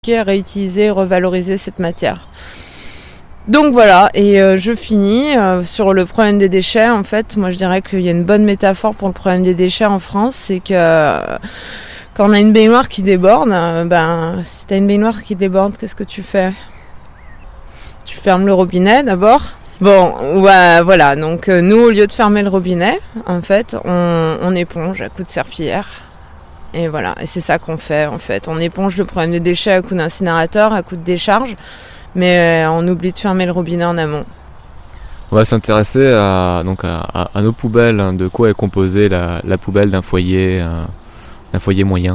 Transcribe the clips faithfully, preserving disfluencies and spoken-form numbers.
réutiliser, revaloriser cette matière. Donc voilà, et euh, je finis euh, sur le problème des déchets. En fait, moi je dirais qu'il y a une bonne métaphore pour le problème des déchets en France, c'est que euh, quand on a une baignoire qui déborde, euh, ben si t'as une baignoire qui déborde, qu'est-ce que tu fais ? Tu fermes le robinet d'abord. Bon, ouais, voilà, donc euh, nous, au lieu de fermer le robinet, en fait, on, on éponge à coups de serpillière. Et voilà, et c'est ça qu'on fait, en fait. On éponge le problème des déchets à coups d'incinérateur, à coups de décharge, mais euh, on oublie de fermer le robinet en amont. On va s'intéresser à, donc à, à, à nos poubelles, hein, de quoi est composée la, la poubelle d'un foyer, un, un foyer moyen.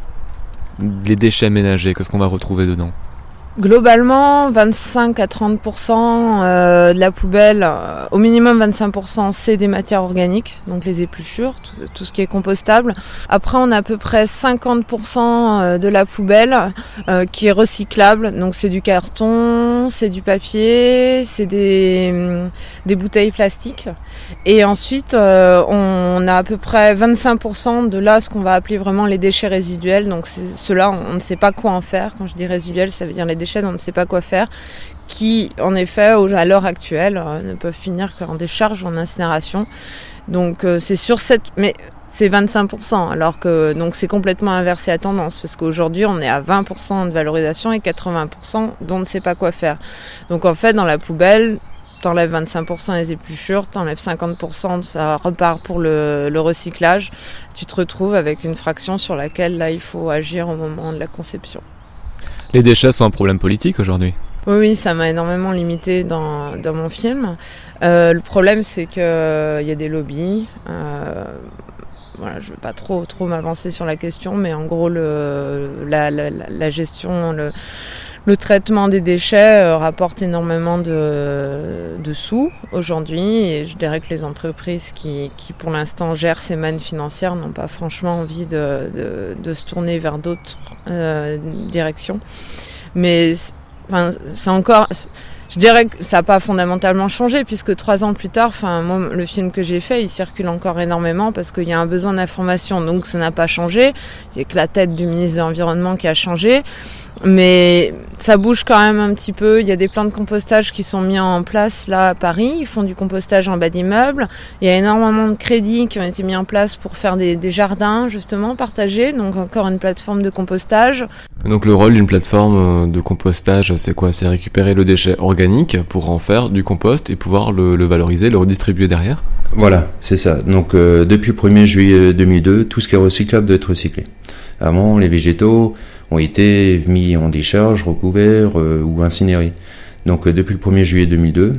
Les déchets ménagers, qu'est-ce qu'on va retrouver dedans ? Globalement, vingt-cinq à trente pour cent euh, de la poubelle, euh, au minimum vingt-cinq pour cent, c'est des matières organiques, donc les épluchures, tout, tout ce qui est compostable. Après, on a à peu près cinquante pour cent de la poubelle euh, qui est recyclable, donc c'est du carton, c'est du papier, c'est des, des bouteilles plastiques. Et ensuite, euh, on a à peu près vingt-cinq pour cent de là, ce qu'on va appeler vraiment les déchets résiduels. Donc ceux-là, on ne sait pas quoi en faire. Quand je dis résiduels, ça veut dire les déchets dont on ne sait pas quoi faire, qui en effet à l'heure actuelle ne peuvent finir qu'en décharge ou en incinération. Donc euh, c'est sur cette, mais c'est vingt-cinq pour cent, alors que donc c'est complètement inversé à tendance, parce qu'aujourd'hui on est à vingt pour cent de valorisation et quatre-vingts pour cent dont on ne sait pas quoi faire. Donc en fait dans la poubelle, t'enlèves vingt-cinq pour cent des épluchures, t'enlèves cinquante pour cent, ça repart pour le, le recyclage. Tu te retrouves avec une fraction sur laquelle là il faut agir au moment de la conception. Les déchets sont un problème politique aujourd'hui. Oui, oui, ça m'a énormément limité dans, dans mon film. Euh, le problème, c'est qu'il euh, y a des lobbies. Euh, voilà, je ne veux pas trop, trop m'avancer sur la question, mais en gros, le, la, la, la gestion, le, le traitement des déchets euh, rapporte énormément de, de sous aujourd'hui. Et je dirais que les entreprises qui, qui pour l'instant, gèrent ces mannes financières n'ont pas franchement envie de, de, de se tourner vers d'autres euh, directions. Mais enfin, c'est encore... Je dirais que ça n'a pas fondamentalement changé, puisque trois ans plus tard, enfin, moi, le film que j'ai fait, il circule encore énormément parce qu'il y a un besoin d'information. Donc ça n'a pas changé. Il n'y a que la tête du ministre de l'Environnement qui a changé. Mais ça bouge quand même un petit peu. Il y a des plans de compostage qui sont mis en place là à Paris. Ils font du compostage en bas d'immeubles. Il y a énormément de crédits qui ont été mis en place pour faire des, des jardins justement partagés. Donc encore une plateforme de compostage. Donc le rôle d'une plateforme de compostage, c'est quoi ? C'est récupérer le déchet organique pour en faire du compost et pouvoir le, le valoriser, le redistribuer derrière ? Voilà, c'est ça. Donc euh, depuis le premier juillet deux mille deux, tout ce qui est recyclable doit être recyclé. Avant, les végétaux ont été mis en décharge, recouverts euh, ou incinérés. Donc euh, depuis le premier juillet deux mille deux,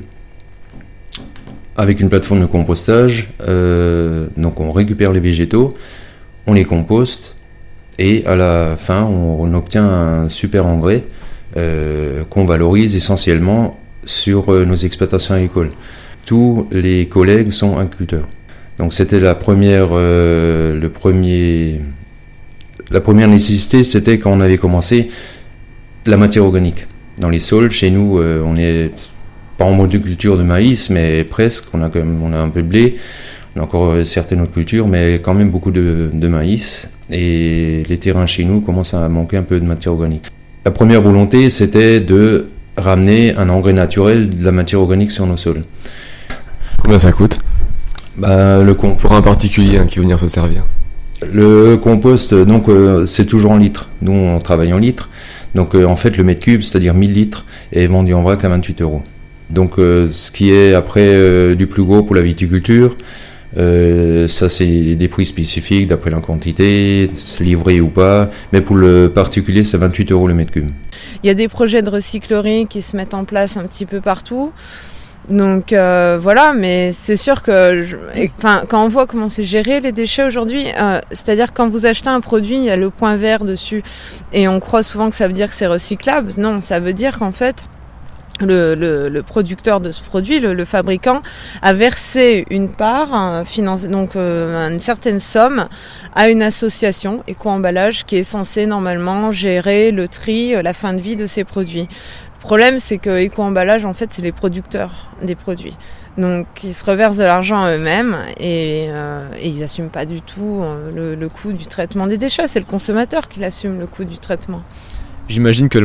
avec une plateforme de compostage, euh, donc on récupère les végétaux, on les composte et à la fin on, on obtient un super engrais euh, qu'on valorise essentiellement sur euh, nos exploitations agricoles. Tous les collègues sont agriculteurs. Donc c'était la première, euh, le premier, la première nécessité, c'était quand on avait commencé la matière organique. Dans les sols, chez nous, euh, on est pas en monoculture de maïs, mais presque. On a quand même, on a un peu de blé, on a encore euh, certaines autres cultures, mais quand même beaucoup de, de maïs. Et les terrains chez nous commencent à manquer un peu de matière organique. La première volonté, c'était de ramener un engrais naturel, de la matière organique sur nos sols. Combien ça coûte ? Bah, le compost. Pour un particulier hein, qui veut venir se servir. Le compost, donc, euh, c'est toujours en litres. Nous, on travaille en litres. Donc, euh, en fait, le mètre cube, c'est-à-dire mille litres, est vendu en vrac à vingt-huit euros. Donc, euh, ce qui est après euh, du plus gros pour la viticulture, euh, ça, c'est des prix spécifiques d'après la quantité, livré ou pas. Mais pour le particulier, c'est vingt-huit euros le mètre cube. Il y a des projets de recyclerie qui se mettent en place un petit peu partout. Donc euh, voilà, mais c'est sûr que, je, enfin, quand on voit comment c'est géré les déchets aujourd'hui, euh, c'est-à-dire quand vous achetez un produit, il y a le point vert dessus, et on croit souvent que ça veut dire que c'est recyclable. Non, ça veut dire qu'en fait, le, le, le producteur de ce produit, le, le fabricant, a versé une part, euh, finance, donc euh, une certaine somme, à une association éco-emballage qui est censée normalement gérer le tri, la fin de vie de ces produits. Le problème, c'est que Éco-emballage, en fait, c'est les producteurs des produits. Donc, ils se reversent de l'argent à eux-mêmes et, euh, et ils n'assument pas du tout euh, le, le coût du traitement des déchets. C'est le consommateur qui assume le coût du traitement. J'imagine que le